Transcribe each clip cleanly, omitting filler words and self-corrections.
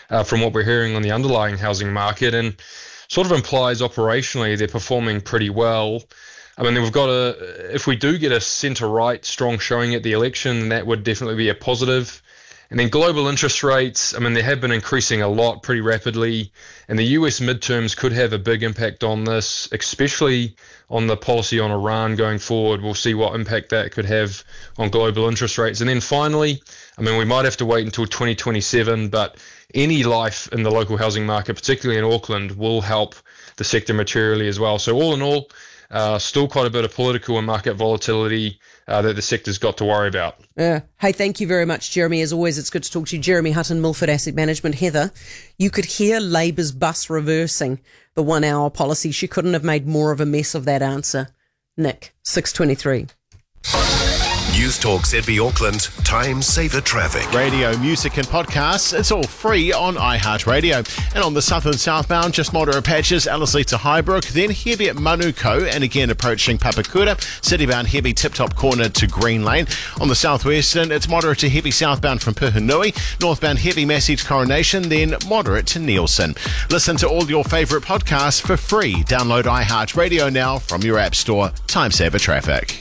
from what we're hearing on the underlying housing market, and sort of implies operationally they're performing pretty well. I mean, if we do get a centre-right strong showing at the election, that would definitely be a positive. And then global interest rates, I mean, they have been increasing a lot pretty rapidly, and the US midterms could have a big impact on this, especially on the policy on Iran going forward. We'll see what impact that could have on global interest rates. And then finally, I mean, we might have to wait until 2027, but any life in the local housing market, particularly in Auckland, will help the sector materially as well. So all in all, still quite a bit of political and market volatility that the sector's got to worry about. Hey, thank you very much, Jeremy. As always, it's good to talk to you. Jeremy Hutton, Milford Asset Management. Heather, you could hear Labour's bus reversing the 1 hour policy. She couldn't have made more of a mess of that answer. Nick, 6:23. News Talk ZB Auckland, Time Saver Traffic. Radio, music and podcasts, it's all free on iHeartRadio. And on the south and southbound, just moderate patches, Ellerslie to Highbrook, then heavy at Manuko, and again approaching Papakura. Citybound heavy Tip-Top Corner to Green Lane. On the southwestern, it's moderate to heavy southbound from Puhunui. Northbound heavy Message Coronation, then moderate to Nielsen. Listen to all your favourite podcasts for free. Download iHeartRadio now from your app store. Time Saver Traffic.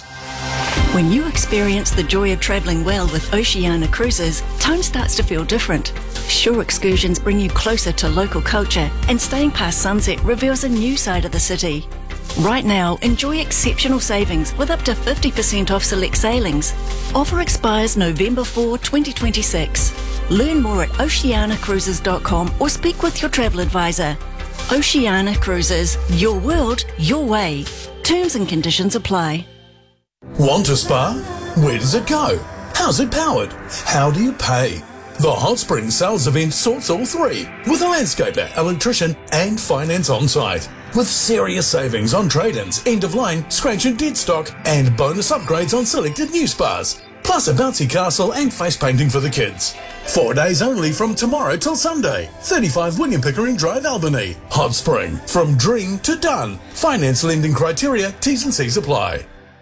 When you experience the joy of travelling well with Oceania Cruises, time starts to feel different. Shore excursions bring you closer to local culture, and staying past sunset reveals a new side of the city. Right now, enjoy exceptional savings with up to 50% off select sailings. Offer expires November 4, 2026. Learn more at oceanacruises.com or speak with your travel advisor. Oceania Cruises, your world, your way. Terms and conditions apply. Want a spa? Where does it go? How's it powered? How do you pay? The Hot Springs sales event sorts all three, with a landscaper, electrician and finance on site. With serious savings on trade-ins, end-of-line, scratch and dead stock and bonus upgrades on selected new spas. Plus a bouncy castle and face painting for the kids. 4 days only from tomorrow till Sunday. 35 William Pickering Drive, Albany. Hot Spring, from dream to done. Finance lending criteria, T's and C's apply.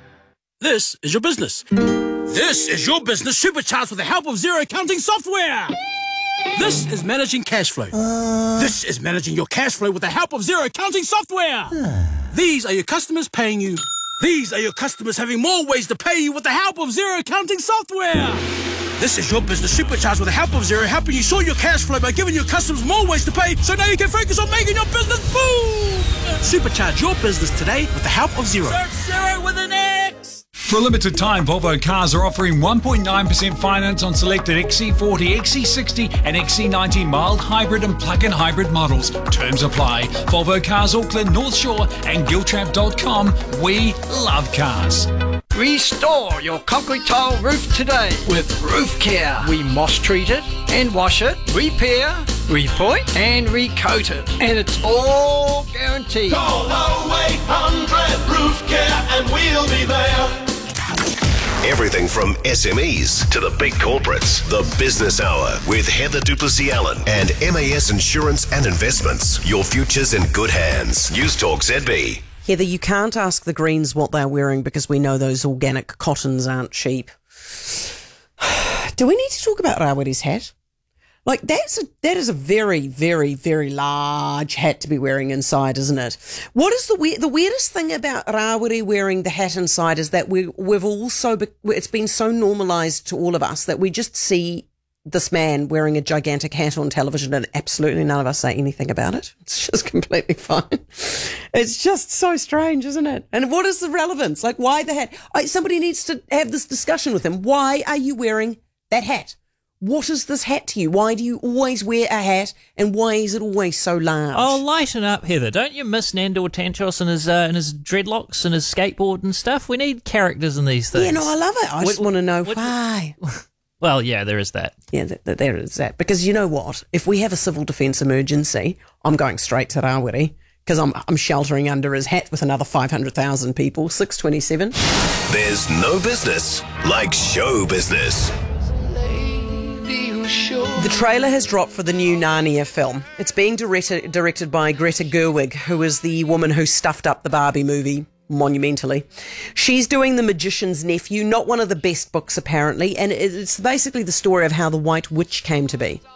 This is your business. This is your business supercharged with the help of Xero accounting software. This is managing cash flow. This is managing your cash flow with the help of Xero accounting software. These are your customers paying you. These are your customers having more ways to pay you with the help of Xero accounting software. This is your business supercharged with the help of Xero, helping you sort your cash flow by giving your customers more ways to pay, so now you can focus on making your business boom. Supercharge your business today with the help of Xero. Search Xero with an X. For a limited time, Volvo Cars are offering 1.9% finance on selected XC40, XC60 and XC90 mild hybrid and plug-in hybrid models. Terms apply. Volvo Cars Auckland, North Shore and Giltrap.com. We love cars. Restore your concrete tile roof today with Roof Care. We moss treat it and wash it, repair, repoint and recoat it. And it's all guaranteed. Call 0800 Roof Care and we'll be there. Everything from SMEs to the big corporates. The Business Hour with Heather Duplessis-Allen and MAS Insurance and Investments. Your future's in good hands. News Talk ZB. Heather, you can't ask the Greens what they're wearing because we know those organic cottons aren't cheap. Do we need to talk about Rawiri's hat? Like, that is a very, very, very large hat to be wearing inside, isn't it? What is the weirdest thing about Rawiri wearing the hat inside is that we've also, it's been so normalised to all of us that we just see this man wearing a gigantic hat on television and absolutely none of us say anything about it. It's just completely fine. It's just so strange, isn't it? And what is the relevance? Like, why the hat? Somebody needs to have this discussion with him. Why are you wearing that hat? What is this hat to you? Why do you always wear a hat, and why is it always so large? Oh, lighten up, Heather. Don't you miss Nando Tanchos and his dreadlocks and his skateboard and stuff? We need characters in these things. Yeah, no, I love it. I just want to know why. Well, yeah, there is that. Yeah, there is that. Because you know what? If we have a civil defence emergency, I'm going straight to Rawiri because I'm sheltering under his hat with another 500,000 people. 627. There's no business like show business. The trailer has dropped for the new Narnia film. It's being directed by Greta Gerwig, who is the woman who stuffed up the Barbie movie monumentally. She's doing The Magician's Nephew, not one of the best books apparently, and it's basically the story of how the White Witch came to be.